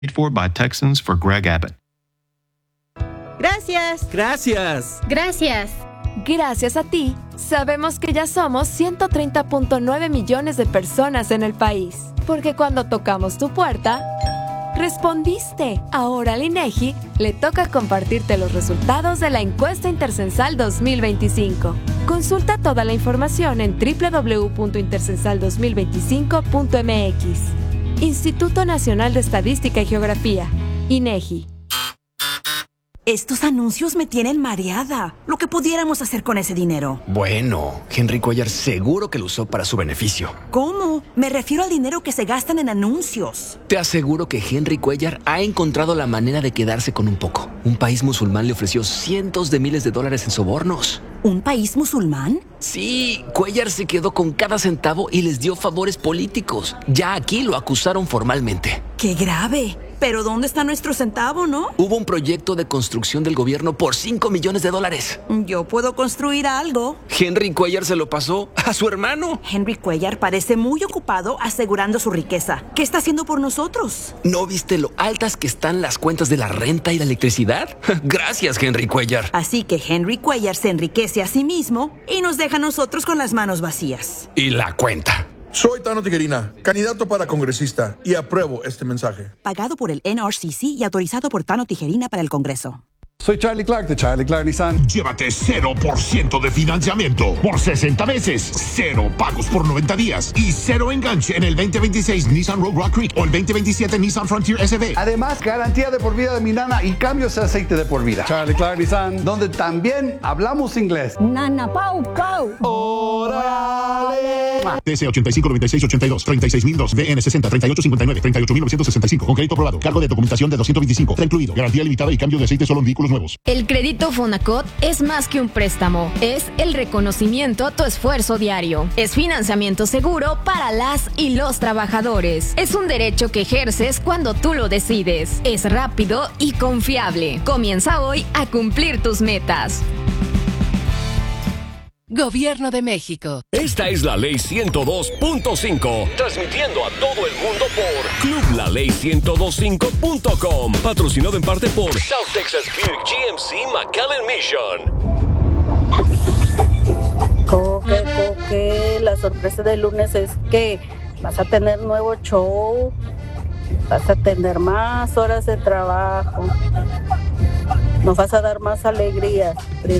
Paid for by Texans for Greg Abbott. Gracias. Gracias. Gracias. Gracias a ti, sabemos que ya somos 130.9 millones de personas en el país. Porque cuando tocamos tu puerta, respondiste. Ahora al INEGI le toca compartirte los resultados de la encuesta intercensal 2025. Consulta toda la información en www.intercensal2025.mx. Instituto Nacional de Estadística y Geografía, INEGI. Estos anuncios me tienen mareada. Lo que pudiéramos hacer con ese dinero. Bueno, Henry Cuellar seguro que lo usó para su beneficio. ¿Cómo? Me refiero al dinero que se gastan en anuncios. Te aseguro que Henry Cuellar ha encontrado la manera de quedarse con un poco. Un país musulmán le ofreció cientos de miles de dólares en sobornos. ¿Un país musulmán? Sí, Cuellar se quedó con cada centavo y les dio favores políticos. Ya aquí lo acusaron formalmente. ¡Qué grave! Pero ¿dónde está nuestro centavo, no? Hubo un proyecto de construcción del gobierno por $5 millones. Yo puedo construir algo. Henry Cuellar se lo pasó a su hermano. Henry Cuellar parece muy ocupado asegurando su riqueza. ¿Qué está haciendo por nosotros? ¿No viste lo altas que están las cuentas de la renta y la electricidad? Gracias, Henry Cuellar. Así que Henry Cuellar se enriquece a sí mismo y nos deja a nosotros con las manos vacías. Y la cuenta. Soy Tano Tijerina, candidato para congresista, y apruebo este mensaje. Pagado por el NRCC y autorizado por Tano Tijerina para el Congreso. Soy Charlie Clark de Charlie Clark Nissan. Llévate 0% de financiamiento por 60 meses, 0 pagos por 90 días y 0 enganche en el 2026 Nissan Rogue Rock Creek o el 2027 Nissan Frontier SB. Además, garantía de por vida de mi nana y cambios de aceite de por vida. Charlie Clark Nissan, donde también hablamos inglés. Nana Pau Pau. ¡Órale! TC 859682, 36002, BN 60, 3859, 38965. Con crédito aprobado. Cargo de documentación de 225. Está incluido. Garantía limitada y cambio de aceite solo en vehículos nuevos. El crédito Fonacot es más que un préstamo, es el reconocimiento a tu esfuerzo diario. Es financiamiento seguro para las y los trabajadores. Es un derecho que ejerces cuando tú lo decides. Es rápido y confiable. Comienza hoy a cumplir tus metas. Gobierno de México. Esta es la Ley 102.5, transmitiendo a todo el mundo por clublaley1025.com, patrocinado en parte por South Texas Buick GMC McAllen Mission. Coque, la sorpresa del lunes es que vas a tener nuevo show, vas a tener más horas de trabajo, nos vas a dar más alegrías.